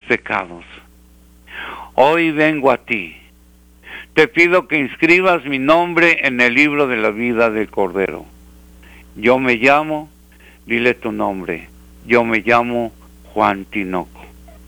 pecados. Hoy vengo a ti. Te pido que inscribas mi nombre en el libro de la vida del Cordero. Yo me llamo, dile tu nombre, yo me llamo Juan Tinoco.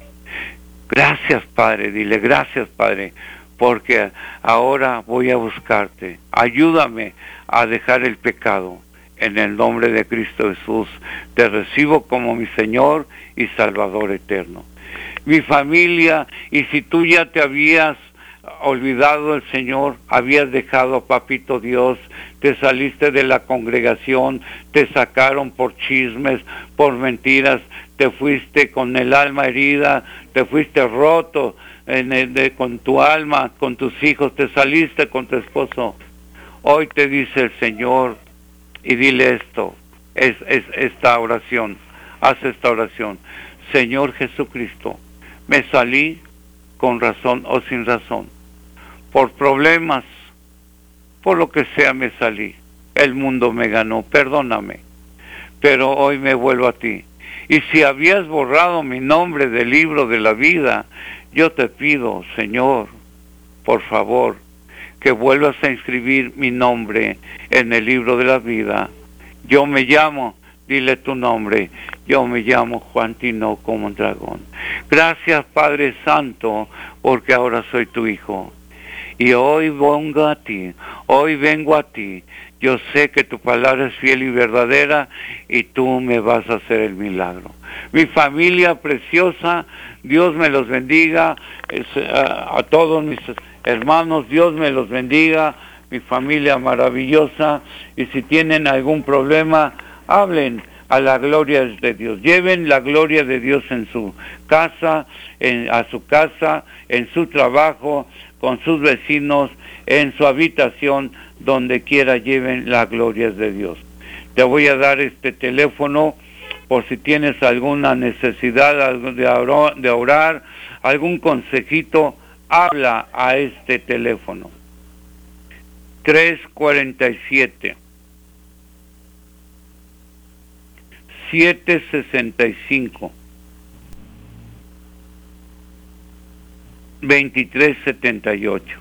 Gracias, Padre, dile gracias, Padre, porque ahora voy a buscarte. Ayúdame a dejar el pecado. En el nombre de Cristo Jesús, te recibo como mi Señor y Salvador eterno. Mi familia, y si tú ya te habías olvidado del Señor, habías dejado, papito Dios, te saliste de la congregación, te sacaron por chismes, por mentiras, te fuiste con el alma herida, te fuiste roto con tu alma, con tus hijos, te saliste con tu esposo. Hoy te dice el Señor, y dile esto, esta oración, haz esta oración. Señor Jesucristo, me salí con razón o sin razón, por problemas, por lo que sea me salí, el mundo me ganó, perdóname, pero hoy me vuelvo a ti. Y si habías borrado mi nombre del libro de la vida, yo te pido, Señor, por favor, que vuelvas a inscribir mi nombre en el libro de la vida. Yo me llamo, dile tu nombre, yo me llamo Juan Tinoco Mondragón. Gracias, Padre Santo, porque ahora soy tu hijo. Y hoy vengo a ti, hoy vengo a ti. Yo sé que tu palabra es fiel y verdadera y tú me vas a hacer el milagro. Mi familia preciosa, Dios me los bendiga, a todos mis hermanos, Dios me los bendiga, mi familia maravillosa, y si tienen algún problema, hablen a la gloria de Dios, lleven la gloria de Dios en su casa, a su casa, en su trabajo, con sus vecinos, en su habitación, donde quiera lleven la gloria de Dios. Te voy a dar este teléfono por si tienes alguna necesidad de orar, algún consejito, habla a este teléfono. 347 765 2378.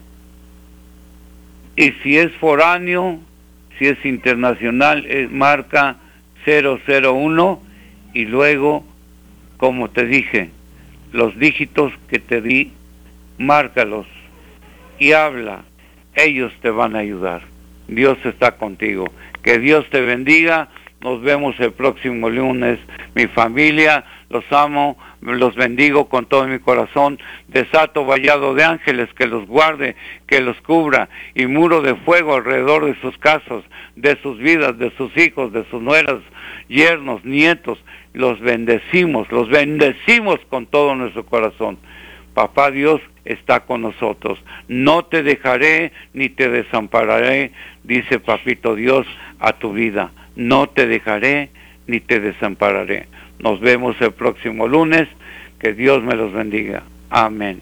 Y si es foráneo, si es internacional, marca 001 y luego, como te dije, los dígitos que te di, márcalos y habla. Ellos te van a ayudar. Dios está contigo. Que Dios te bendiga. Nos vemos el próximo lunes. Mi familia, los amo, los bendigo con todo mi corazón. Desato vallado de ángeles que los guarde, que los cubra, y muro de fuego alrededor de sus casas, de sus vidas, de sus hijos, de sus nueras, yernos, nietos. Los bendecimos con todo nuestro corazón. Papá Dios está con nosotros. No te dejaré ni te desampararé, dice Papito Dios a tu vida. No te dejaré ni te desampararé. Nos vemos el próximo lunes. Que Dios me los bendiga. Amén.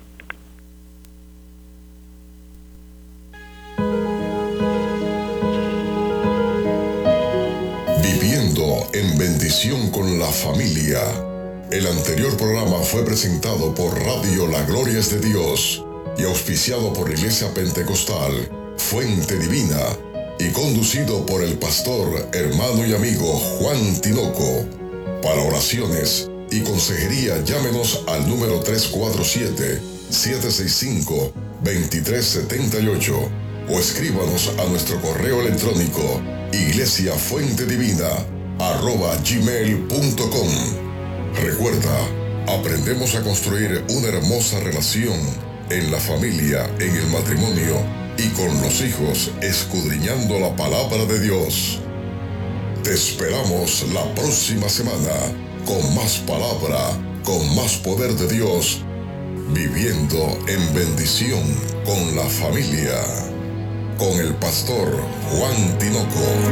Viviendo en bendición con la familia. El anterior programa fue presentado por Radio La Gloria es de Dios y auspiciado por la Iglesia Pentecostal Fuente Divina y conducido por el pastor, hermano y amigo Juan Tinoco. Para oraciones y consejería, llámenos al número 347-765-2378 o escríbanos a nuestro correo electrónico iglesiafuentedivina@gmail.com. Recuerda, aprendemos a construir una hermosa relación en la familia, en el matrimonio y con los hijos, escudriñando la palabra de Dios. Te esperamos la próxima semana con más palabra, con más poder de Dios, viviendo en bendición con la familia, con el pastor Juan Tinoco.